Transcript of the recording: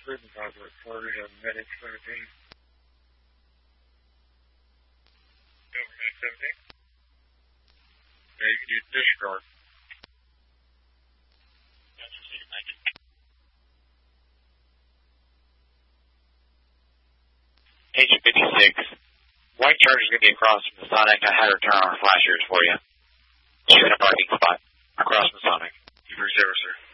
sleeping pods reported on medic 17. Medic 17? Yeah, you can do disregard. Agent 56. White Charger's going to be across from Masonic. I had her turn on her flashers for you. She's in a parking spot across Masonic. You 0, sir.